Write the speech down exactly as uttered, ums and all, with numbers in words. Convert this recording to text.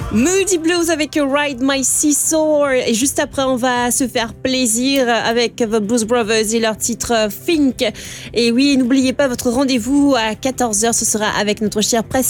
Moody Blues avec Ride My Seesaw. Et juste après, on va se faire plaisir avec The Blues Brothers et leur titre Think. Et oui, n'oubliez pas votre rendez-vous à quatorze heures. Ce sera avec notre cher presse